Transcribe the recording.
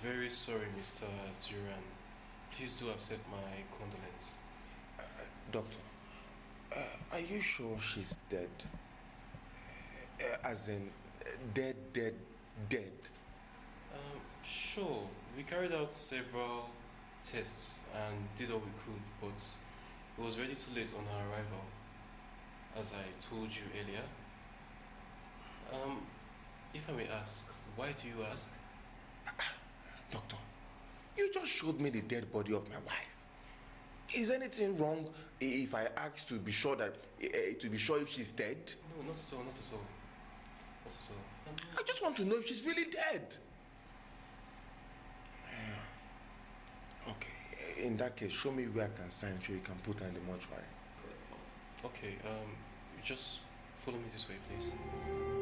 very sorry, Mr. Duran. Please do accept my condolence. Doctor, are you sure she's dead? As in, dead? Sure. We carried out several tests and did all we could, but it was already too late on her arrival, as I told you earlier. If I may ask, why do you ask? Doctor, you just showed me the dead body of my wife. Is anything wrong if I ask to be sure if she's dead? No, not at all, not at all. Not at all. I just want to know if she's really dead. Okay, in that case, show me where I can sign so you can put her in the mortuary. Okay, you just follow me this way, please.